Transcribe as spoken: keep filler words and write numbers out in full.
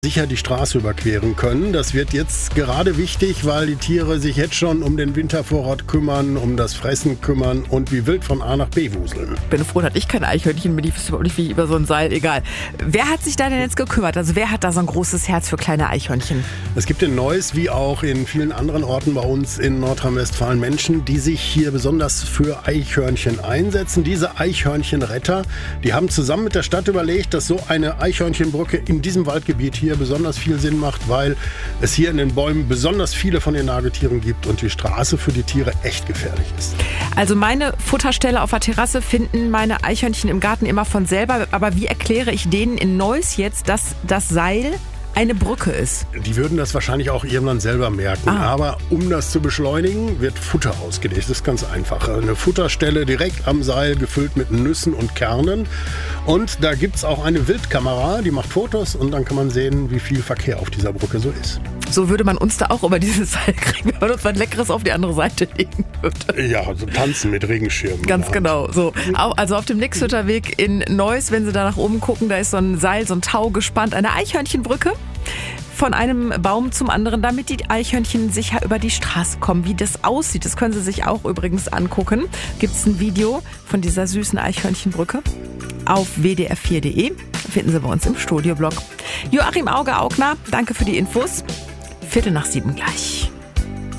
sicher die Straße überqueren können. Das wird jetzt gerade wichtig, weil die Tiere sich jetzt schon um den Wintervorrat kümmern, um das Fressen kümmern und wie wild von A nach B wuseln. Ich bin froh, dass ich kein Eichhörnchen bin. Ich wüsste überhaupt nicht, wie ich über so ein Seil, egal. Wer hat sich da denn jetzt gekümmert? Also wer hat da so ein großes Herz für kleine Eichhörnchen? Es gibt in Neuss, wie auch in vielen anderen Orten bei uns in Nordrhein-Westfalen, Menschen, die sich hier besonders für Eichhörnchen einsetzen. Diese Eichhörnchenretter, die haben zusammen mit der Stadt überlegt, dass so eine Eichhörnchenbrücke in diesem Waldgebiet hier besonders viel Sinn macht, weil es hier in den Bäumen besonders viele von den Nagetieren gibt und die Straße für die Tiere echt gefährlich ist. Also meine Futterstelle auf der Terrasse finden meine Eichhörnchen im Garten immer von selber. Aber wie erkläre ich denen in Neuss jetzt, dass das Seil eine Brücke ist? Die würden das wahrscheinlich auch irgendwann selber merken. Ah. Aber um das zu beschleunigen, wird Futter ausgelegt. Das ist ganz einfach. Eine Futterstelle direkt am Seil, gefüllt mit Nüssen und Kernen. Und da gibt es auch eine Wildkamera, die macht Fotos und dann kann man sehen, wie viel Verkehr auf dieser Brücke so ist. So würde man uns da auch über dieses Seil kriegen, wenn man uns was Leckeres auf die andere Seite legen würde. Ja, so tanzen mit Regenschirmen. Ganz genau. So. Also auf dem Nixhütterweg in Neuss, wenn Sie da nach oben gucken, da ist so ein Seil, so ein Tau gespannt, eine Eichhörnchenbrücke. Von einem Baum zum anderen, damit die Eichhörnchen sicher über die Straße kommen. Wie das aussieht, das können Sie sich auch übrigens angucken. Gibt es ein Video von dieser süßen Eichhörnchenbrücke auf w d r vier punkt de. Finden Sie bei uns im Studioblog. Joachim Auge-Augner, danke für die Infos. Viertel nach sieben gleich.